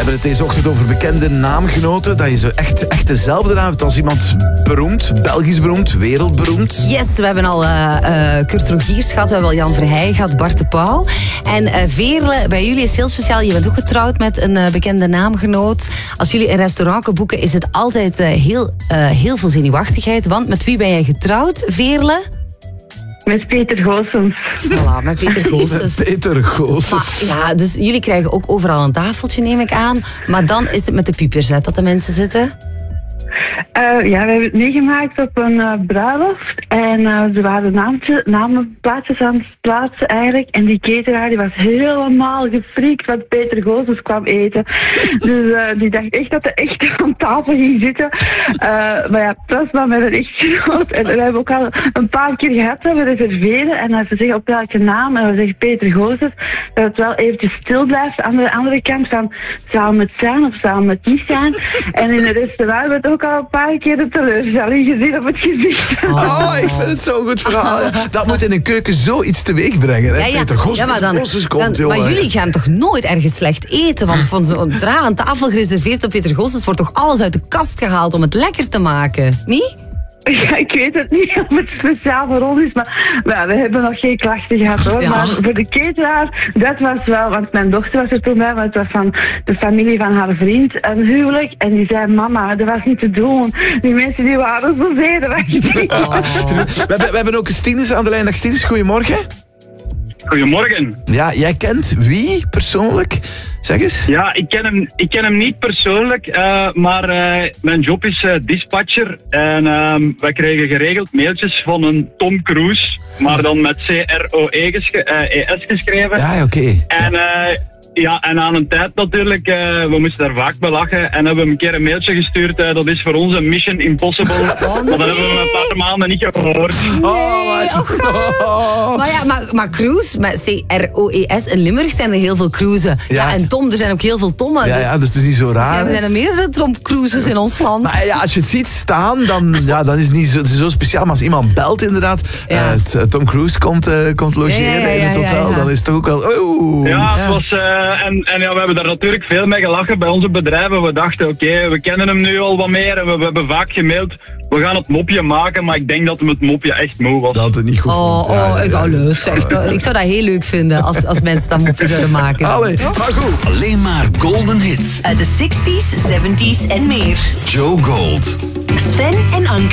hebben het deze ochtend over bekende naamgenoten. Dat je zo echt dezelfde naam hebt als iemand beroemd, Belgisch beroemd, wereldberoemd. Yes, we hebben al Kurt Rogiers gehad, we hebben al Jan Verheij gehad, Bart de Pauw. En Veerle, bij jullie is heel speciaal. Je bent ook getrouwd met een bekende naamgenoot. Als jullie een restaurant kunnen boeken, is het altijd heel veel zenuwachtigheid. Want met wie ben jij getrouwd, Veerle? Met Peter Goossens. Voilà, met Peter Goossens. Peter Goossens. Ja, dus jullie krijgen ook overal een tafeltje, neem ik aan. Maar dan is het met de piepers, hè, dat de mensen zitten. Ja, we hebben het meegemaakt op een bruiloft. En ze waren namenplaatjes aan het plaatsen eigenlijk. En die cateraar die was helemaal gefreakt wat Peter Goossens kwam eten. Dus die dacht echt dat hij echt aan tafel ging zitten. Maar ja, het was maar met een echtgenoot. En we hebben ook al een paar keer gehad dat we reserveren. En als we zeggen op welke naam, en we zeggen Peter Goossens, dat het wel eventjes stil blijft aan de andere kant van zou het zijn of zou het niet zijn. En in het restaurant hebben we het ook al een paar keer de teleurstelling gezien op het gezicht. Oh, ik vind het zo'n goed verhaal. Dat moet in een keuken zoiets teweeg brengen. Hè? Ja. Peter Goossens komt, jongen. Maar jullie gaan toch nooit ergens slecht eten? Want van zo'n aan tafel gereserveerd op Peter Goossens wordt toch alles uit de kast gehaald om het lekker te maken? Niet? Ja, ik weet het niet of het speciaal voor ons is, maar we hebben nog geen klachten gehad hoor. Ja. Maar voor de cateraar, dat was wel, want mijn dochter was er toen bij, want het was van de familie van haar vriend een huwelijk. En die zei, mama, dat was niet te doen. Die mensen die waren zo zenuwachtig. We hebben ook Stines aan de lijn. Dag Stines, goedemorgen. Goedemorgen. Ja, jij kent wie persoonlijk? Zeg eens. Ja, ik ken hem niet persoonlijk, maar mijn job is dispatcher. En wij kregen geregeld mailtjes van een Tom Cruise, maar dan met C-R-O-E-S geschreven. Ja, oké. En aan een tijd natuurlijk, we moesten daar vaak bij lachen en hebben we een keer een mailtje gestuurd. Dat is voor ons een Mission Impossible. Maar dat hebben we een paar maanden niet gehoord. Maar cruise, met C-R-O-E-S, in Limburg zijn er heel veel cruisen. Ja, en Tom, er zijn ook heel veel Tommen. Ja, dus het is niet zo raar. Er zijn er meerdere Tom Cruises in ons land. Maar ja, als je het ziet staan, dan is het niet zo speciaal. Maar als iemand belt inderdaad, Tom Cruise komt logeren in het hotel, dan is het toch ook wel... Ja, het was... En ja, we hebben daar natuurlijk veel mee gelachen bij onze bedrijven. We dachten, oké, we kennen hem nu al wat meer en we hebben vaak gemaild. We gaan het mopje maken, maar ik denk dat hem het mopje echt moe was. Dat het niet goed vond. Ik zou dat heel leuk vinden als mensen dat mopje zouden maken. Allee, maar goed. Alleen maar golden hits. Uit de 60s, 70s en meer. Joe Gold. Sven en Anke.